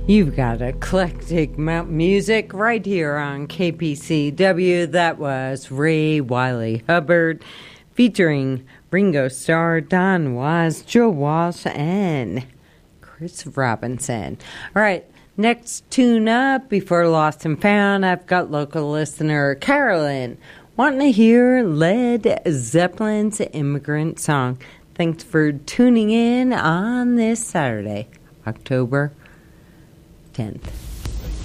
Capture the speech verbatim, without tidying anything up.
You've got eclectic mount music right here on K P C W. That was Ray Wiley Hubbard featuring Ringo Starr, Don Was, Joe Walsh, and Chris Robinson. All right, next tune up before Lost and Found, I've got local listener Carolyn wanting to hear Led Zeppelin's Immigrant Song. Thanks for tuning in on this Saturday, October tenth.